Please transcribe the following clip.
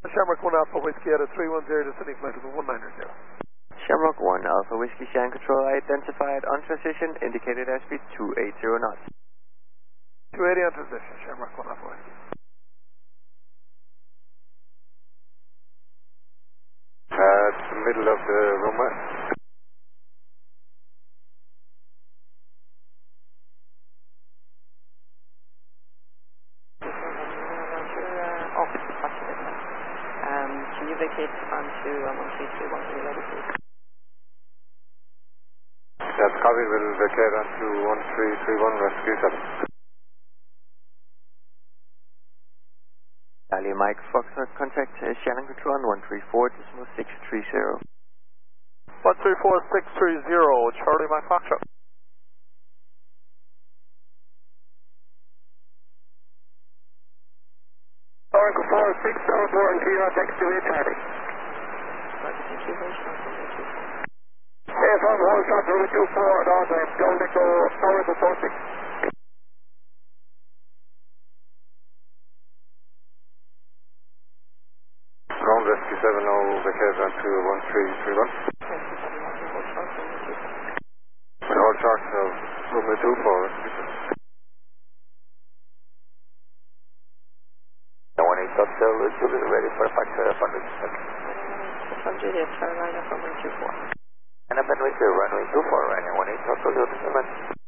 Shamrock 1 Alpha Whiskey at a 310 descending flight of 190. Shamrock 1 Alpha Whiskey Shan Control identified on transition, indicated airspeed 280 knots. 280 on transition, Shamrock 1 Alpha Whiskey. It's the middle of the runway. Can you vacate onto 1331 when you're ready, please? That's copy, will vacate onto 1331, rescue 7. Ali Mike Foxtrot, contact Shannon Control on 134.630. 134.630, Charlie Mike Foxtrot. Oracle 4604 and Kilo X2 Charlie. AFM hold shot 024 at order, don't let go, Oracle 46. Ground Rescue 70, vacate onto 1331. Hold short of runway 24, rescue 7. 18 Topsail, Juliet ready for departure upon reaching. From Juliet, turn right up runway 24. And up runway 24, runway 18 Topsail, Juliet.